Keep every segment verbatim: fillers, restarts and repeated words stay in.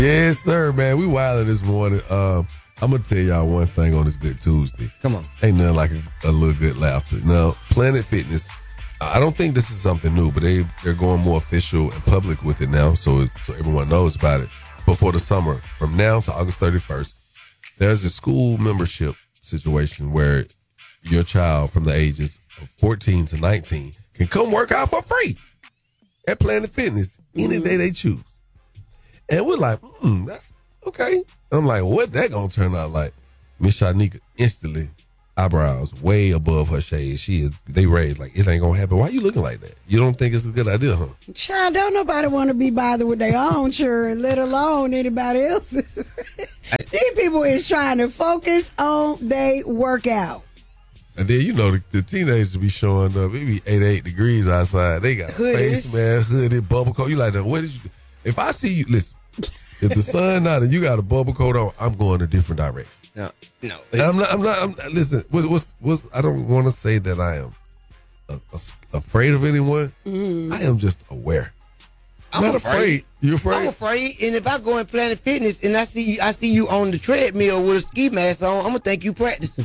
Yes, sir, man. We wilding this morning. Um, I'm going to tell y'all one thing on this Good Tuesday. Come on. Ain't nothing like a, a little good laughter. Now, Planet Fitness, I don't think this is something new, but they, they're going more official and public with it now, so, so everyone knows about it. Before the summer, from now to August thirty-first, there's a school membership situation where your child from the ages of fourteen to nineteen can come work out for free at Planet Fitness any day they choose. And we're like, hmm, that's okay. I'm like, what that gonna turn out like? Miss Shanika instantly, eyebrows way above her shade. She is, they raised like, it ain't gonna happen. Why you looking like that? You don't think it's a good idea, huh? Child, don't nobody want to be bothered with their own children, let alone anybody else's. These people is trying to focus on their workout. And then, you know, the, the teenagers be showing up. It be eighty-eight degrees outside. They got a face mask, hooded, bubble coat. You like, what is you? If I see you, listen, if the sun out and you got a bubble coat on, I'm going a different direction. No, no. I'm not, I'm not, I'm not listen, what's, what's, what's, I don't want to say that I am a, a, afraid of anyone. Mm. I am just aware. I'm not afraid. afraid. You afraid? I'm afraid, and if I go in Planet Fitness and I see you, I see you on the treadmill with a ski mask on, I'm gonna think you practicing.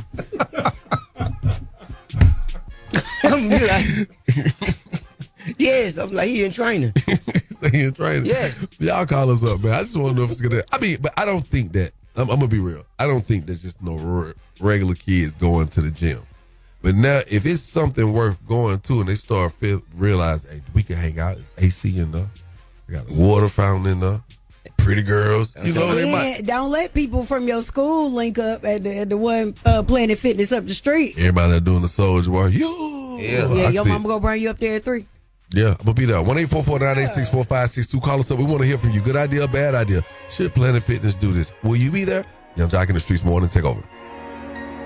I'm like, yes, I'm like he in training. he in training. Yeah, y'all call us up, man. I just want to know if it's gonna. I mean, but I don't think that. I'm, I'm gonna be real. I don't think there's just no re- regular kids going to the gym. But now, if it's something worth going to, and they start feel, realize, hey, we can hang out. There's A C in there. We got a water fountain in there. Pretty girls. You know, yeah, they might. Don't let people from your school link up at the, at the one uh, Planet Fitness up the street. Everybody that doing the soldier work. Yo, yeah, yeah your mama gonna bring you up there at three. Yeah, I'm gonna be there. one eight four four nine eight six four five six two. Call us up. We want to hear from you. Good idea, bad idea. Should Planet Fitness do this? Will you be there? Young Jock in the Streets morning. Take over.